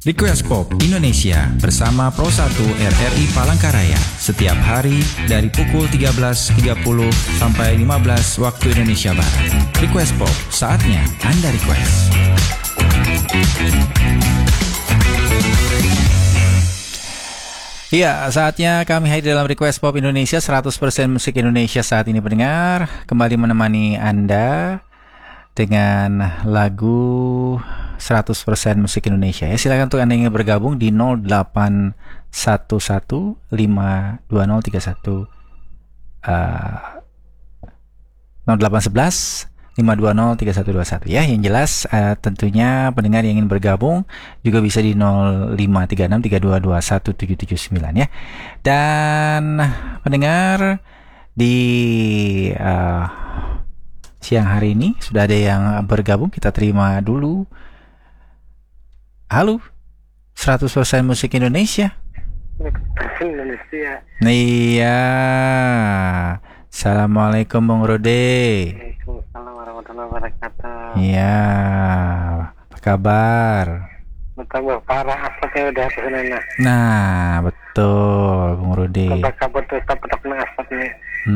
Request Pop Indonesia bersama Pro 1 RRI Palangkaraya setiap hari dari pukul 13.30 sampai 15 waktu Indonesia Barat. Request Pop, saatnya Anda request. Iya, saatnya kami hadir dalam Request Pop Indonesia 100% musik Indonesia saat ini pendengar. Kembali menemani Anda dengan lagu 100% musik Indonesia. Ya, silakan untuk Anda yang ingin bergabung di 0811 520 3121 ya. Yang jelas tentunya pendengar yang ingin bergabung juga bisa di 0536 3221 779 ya. Dan pendengar di siang hari ini sudah ada yang bergabung, kita terima dulu. Halo, 100% musik Indonesia. Iya. Assalamualaikum Bung Rode. Waalaikumsalam warahmatullahi wabarakatuh. Iya. Apa kabar? Bertambah parah asapnya udah kesana. Nah, betul Bung Rode. Kabut tuh petok nang asapnya.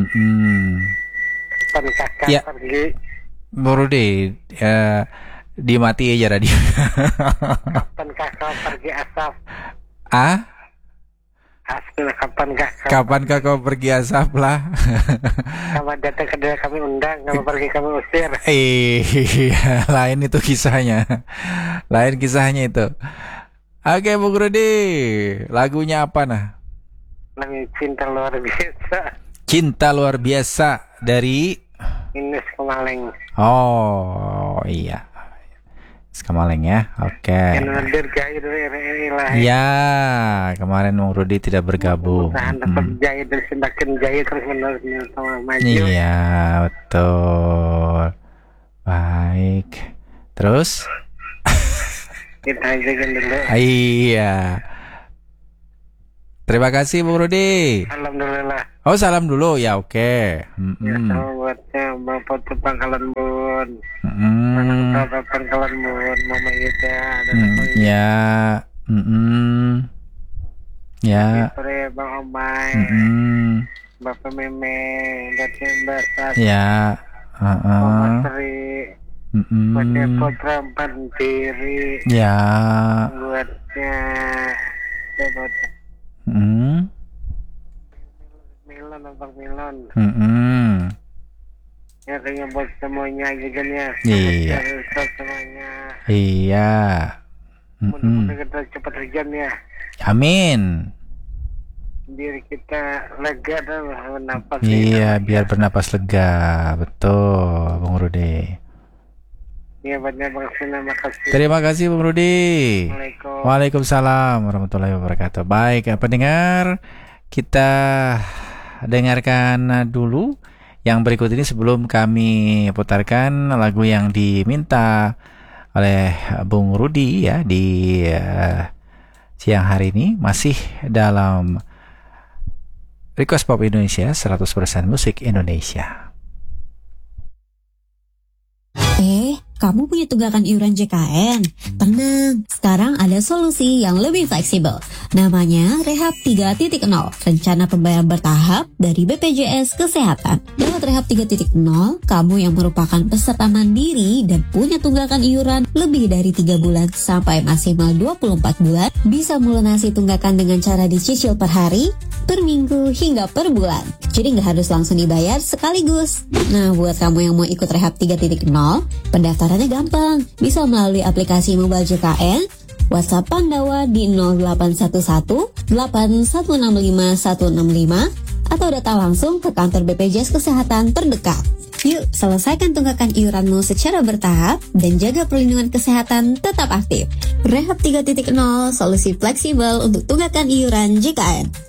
Pan kakak Ya. pergi. Bung Rode, dimati aja radio. Kapan kakak pergi asap? Kapan kau pergi asap lah? Kamu datang ke daerah kami undang, kamu pergi kami usir. Lain itu kisahnya. Lain kisahnya itu. Oke, Bung Rudi, lagunya apa nah? Lagu Cinta Luar Biasa. Cinta Luar Biasa dari Ines Kemaleng. Oh iya, Kemaleng ya. Oke. Yang hadir jahit dari RRI lah. Ya, kemarin Bung Rudi tidak bergabung. Mudah-mudahan dapat jahit dan semakin jahit terus menerus sama maju. Iya, betul. Baik. Terus? Kita ajakan dulu. Iya. Terima kasih Bung Rudi. Alhamdulillah. Oh, salam dulu ya, oke. Ya, sama buatnya Bapak Pangkalan Bun. Bapak Pangkalan Bun, Mama Yuda, dan ya. Ya. Sore Bang Omai, Bapak Meme, dan Mbak Sas, ya. Mama Sri, buatnya Putra Pandiri. Ya. Buatnya Milon, Abang Milon. Ya, kayaknya buat semuanya juga ya. Iya. Semuanya. Iya. Mudah-mudahan kita cepat hujan ya. Amin. Biar kita lega dan bernapas. Iya, biar bernapas lega. Betul, Bung Rudi. Iya, banyak banget. Terima kasih. Terima kasih Bung Rudi. Assalamualaikum. Waalaikumsalam warahmatullahi wabarakatuh. Baik, pendengar, kita dengarkan dulu yang berikut ini sebelum kami putarkan lagu yang diminta oleh Bung Rudi ya di siang hari ini, masih dalam Request Pop Indonesia 100% musik Indonesia. Kamu punya tunggakan iuran JKN? Tenang, sekarang ada solusi yang lebih fleksibel. Namanya Rehab 3.0, rencana pembayaran bertahap dari BPJS Kesehatan. Lewat Rehab 3.0, kamu yang merupakan peserta mandiri dan punya tunggakan iuran lebih dari 3 bulan sampai maksimal 24 bulan, bisa melunasi tunggakan dengan cara dicicil per hari, per minggu, hingga per bulan. Jadi nggak harus langsung dibayar sekaligus. Nah, buat kamu yang mau ikut Rehab 3.0, pendaftarannya gampang. Bisa melalui aplikasi mobile JKN, WhatsApp Pandawa di 0811 8165 165, atau datang langsung ke kantor BPJS Kesehatan terdekat. Yuk, selesaikan tunggakan iuranmu secara bertahap dan jaga perlindungan kesehatan tetap aktif. Rehab 3.0, solusi fleksibel untuk tunggakan iuran JKN.